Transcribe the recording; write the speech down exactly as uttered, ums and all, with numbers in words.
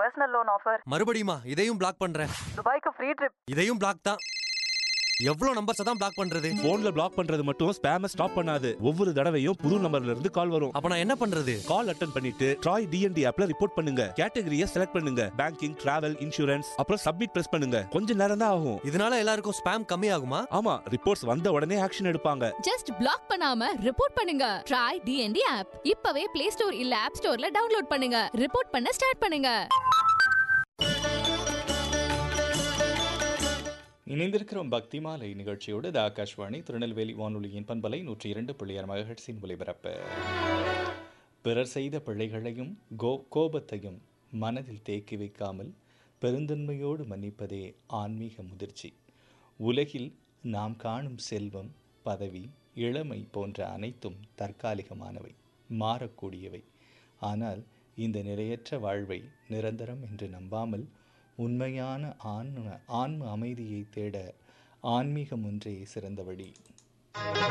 Personal loan offer. மறுபடியுமா? இதையும் black பண்றேன். துபாய்க்கு ஃப்ரீ ட்ரிப். இதையும் பிளாக் தான். எவ்வளவு நம்பர்ஸ் தான் பிளாக் பண்றது? போன்ல பிளாக் பண்றது மட்டும் ஸ்பேம ஸ்டாப் பண்ணாது. ஒவ்வொரு தடவையும் புது நம்பர்ல இருந்து கால் வரும். அப்ப நான் என்ன பண்றது? கால் அட்டெண்ட் பண்ணிட்டு ட்ராய் டிஎன்டி ஆப்ல ரிப்போர்ட் பண்ணுங்க. கேட்டகரியை செலக்ட் பண்ணுங்க. பேங்கிங், டிராவல், இன்சூரன்ஸ், அப்புறம் சப்மிட் பிரஸ் பண்ணுங்க. கொஞ்ச நேரம் தான் ஆகும். இதனால எல்லாருக்கும் ஸ்பேம் கம்மி ஆகுமா? ஆமா, ரிப்போர்ட்ஸ் வந்த உடனே ஆக்ஷன் எடுப்பாங்க. ஜஸ்ட் பிளாக் பண்ணாம ரிப்போர்ட் பண்ணுங்க. ட்ராய் டிஎன்டி ஆப் இப்பவே பிளே ஸ்டோர் இல்ல ஆப் ஸ்டோர்ல டவுன்லோட் பண்ணுங்க. ரிப்போர்ட் பண்ண ஸ்டார்ட் பண்ணுங்க. இணைந்திருக்கிறோம் பக்தி மாலை நிகழ்ச்சியோடு த ஆகாஷ்வாணி திருநெல்வேலி வானொலியின் பண்பலை நூற்றி இரண்டு புள்ளி ஆறு மெகாஹெர்ட்ஸின் ஒலிபரப்பு. பிறர் செய்த பிழைகளையும் கோ கோபத்தையும் மனதில் தேக்கி வைக்காமல் பெருந்தன்மையோடு மன்னிப்பதே ஆன்மீக முதிர்ச்சி. உலகில் நாம் காணும் செல்வம், பதவி, இளமை போன்ற அனைத்தும் தற்காலிகமானவை, மாறக்கூடியவை. ஆனால் இந்த நிலையற்ற வாழ்வை நிரந்தரம் என்று நம்பாமல் உண்மையான ஆன்ம ஆன்ம அமைதியை தேட ஆன்மீகம் ஒன்றே சிறந்த வழி.